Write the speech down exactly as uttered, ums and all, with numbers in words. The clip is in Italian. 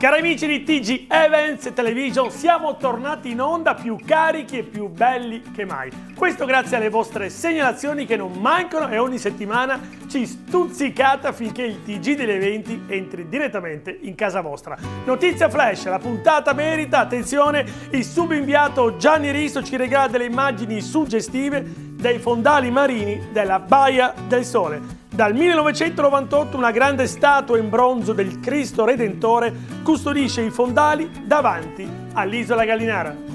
Cari amici di T G Events Television, siamo tornati in onda più carichi e più belli che mai. Questo grazie alle vostre segnalazioni che non mancano e ogni settimana ci stuzzicate affinché il T G degli eventi entri direttamente in casa vostra. Notizia flash, la puntata merita, attenzione, il subinviato Gianni Risto ci regala delle immagini suggestive dei fondali marini della Baia del Sole. Dal millenovecentonovantotto una grande statua in bronzo del Cristo Redentore custodisce i fondali davanti all'isola Gallinara.